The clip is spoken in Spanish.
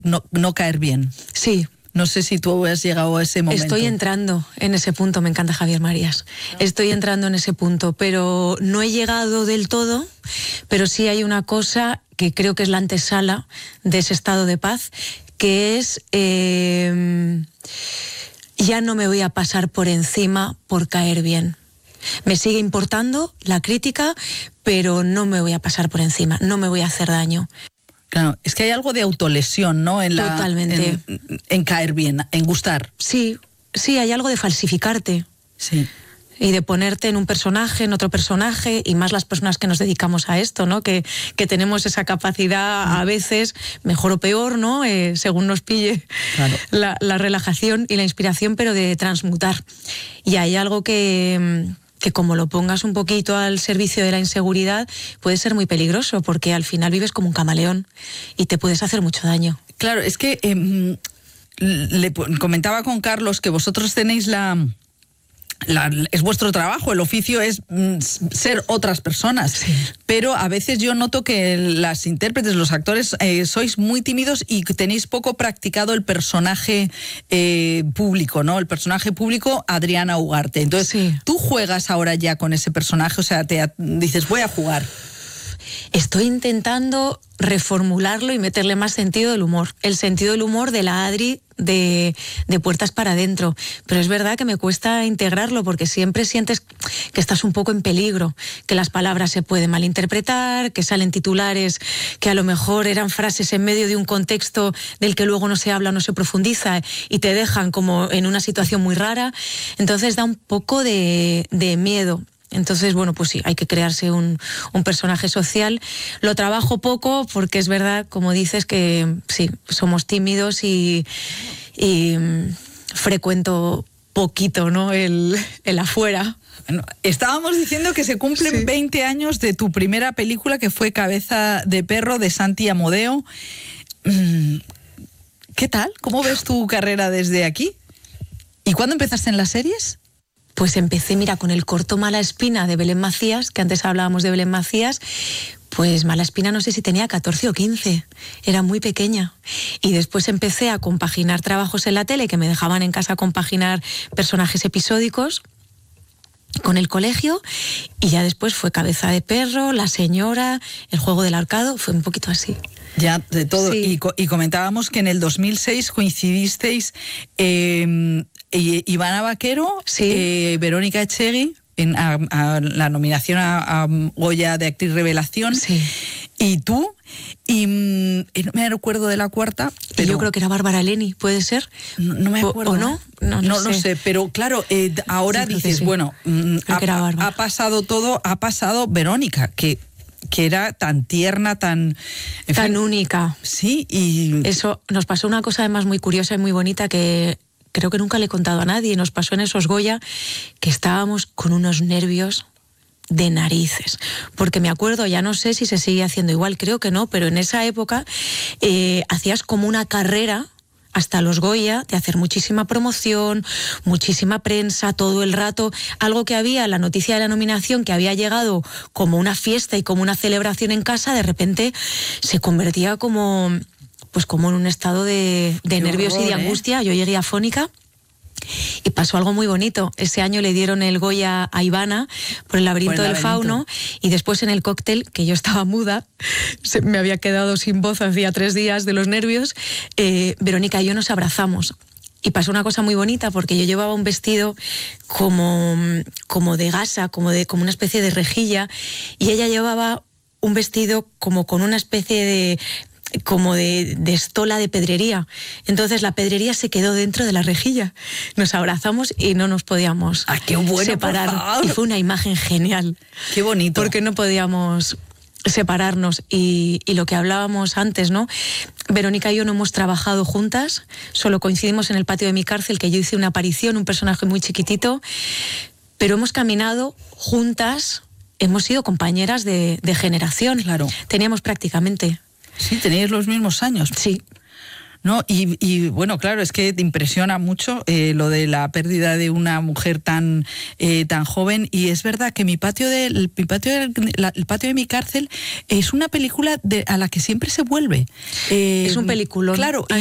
no caer bien. Sí. No sé si tú has llegado a ese momento. Estoy entrando en ese punto, me encanta Javier Marías. Estoy entrando en ese punto, pero no he llegado del todo, pero sí hay una cosa que creo que es la antesala de ese estado de paz, que es ya no me voy a pasar por encima por caer bien. Me sigue importando la crítica, pero no me voy a pasar por encima, no me voy a hacer daño. Claro, es que hay algo de autolesión, ¿no? Totalmente. En caer bien, en gustar. Sí, hay algo de falsificarte. Sí. Y de ponerte en un personaje, en otro personaje, y más las personas que nos dedicamos a esto, ¿no? Que tenemos esa capacidad a veces, mejor o peor, ¿no? Según nos pille, claro, la relajación y la inspiración, pero de transmutar. Y hay algo que como lo pongas un poquito al servicio de la inseguridad, puede ser muy peligroso, porque al final vives como un camaleón y te puedes hacer mucho daño. Claro, es que le comentaba con Carlos que vosotros tenéis es vuestro trabajo, el oficio es ser otras personas, sí, pero a veces yo noto que las intérpretes, los actores, sois muy tímidos y tenéis poco practicado el personaje público, ¿no? El personaje público, Adriana Ugarte. Entonces, sí, tú juegas ahora ya con ese personaje, o sea, dices, voy a jugar. Estoy intentando reformularlo y meterle más sentido del humor. El sentido del humor de la Adri de puertas para adentro. Pero es verdad que me cuesta integrarlo porque siempre sientes que estás un poco en peligro, que las palabras se pueden malinterpretar, que salen titulares que a lo mejor eran frases en medio de un contexto del que luego no se habla o no se profundiza y te dejan como en una situación muy rara. Entonces da un poco de miedo. Entonces, bueno, pues sí, hay que crearse un personaje social. Lo trabajo poco porque es verdad, como dices, que sí, somos tímidos y frecuento poquito, ¿no? El afuera. Bueno, estábamos diciendo que se cumplen, sí, 20 años de tu primera película, que fue Cabeza de Perro, de Santi Amodeo. ¿Qué tal? ¿Cómo ves tu carrera desde aquí? ¿Y cuándo empezaste en las series? Pues empecé, mira, con el corto Mala Espina de Belén Macías, que antes hablábamos de Belén Macías. Pues Mala Espina no sé si tenía 14 o 15, era muy pequeña. Y después empecé a compaginar trabajos en la tele, que me dejaban en casa compaginar personajes episódicos con el colegio, y ya después fue Cabeza de Perro, La Señora, El Juego del Ahorcado, fue un poquito así. Ya, de todo. Sí. Y comentábamos que en el 2006 coincidisteis Ivana Vaquero, sí, Verónica Echegui, a la nominación a Goya de Actriz Revelación, sí, y tú, y no me recuerdo de la cuarta, pero yo creo que era Bárbara Leni, ¿puede ser? No me acuerdo. ¿O no? No sé, pero claro, ahora dices, sí, bueno, ha pasado todo, ha pasado Verónica, que era tan tierna, tan única. Sí, y eso nos pasó una cosa además muy curiosa y muy bonita que creo que nunca le he contado a nadie. Nos pasó en esos Goya que estábamos con unos nervios de narices, porque me acuerdo, ya no sé si se sigue haciendo igual, creo que no, pero en esa época hacías como una carrera hasta los Goya de hacer muchísima promoción, muchísima prensa todo el rato, algo que había, la noticia de la nominación, que había llegado como una fiesta y como una celebración en casa, de repente se convertía como en un estado de nervios y de angustia. Yo llegué afónica. Y pasó algo muy bonito. Ese año le dieron el Goya a Ivana por El laberinto del fauno, y después en el cóctel, que yo estaba muda, me había quedado sin voz hacía 3 días de los nervios, Verónica y yo nos abrazamos. Y pasó una cosa muy bonita, porque yo llevaba un vestido como de gasa, como una especie de rejilla, y ella llevaba un vestido como con una especie de estola de pedrería. Entonces la pedrería se quedó dentro de la rejilla. Nos abrazamos y no nos podíamos separar. Y fue una imagen genial. Qué bonito. Porque no podíamos separarnos. Y lo que hablábamos antes, ¿no? Verónica y yo no hemos trabajado juntas, solo coincidimos en el patio de mi cárcel, que yo hice una aparición, un personaje muy chiquitito, pero hemos caminado juntas, hemos sido compañeras de generación. Claro. Teníamos prácticamente... Sí, teníais los mismos años. Sí. ¿no? Y bueno, claro, es que te impresiona mucho lo de la pérdida de una mujer tan joven, y es verdad que el patio de mi cárcel es una película a la que siempre se vuelve. Es un peliculón. Claro.